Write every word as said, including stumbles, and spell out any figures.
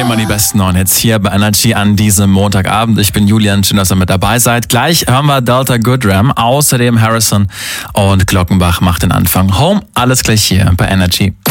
Immer die besten neuen Hits hier bei Energy an diesem Montagabend. Ich bin Julian, schön, dass ihr mit dabei seid. Gleich hören wir Delta Goodram, außerdem Harrison und Glockenbach macht den Anfang. Home, alles gleich hier bei Energy.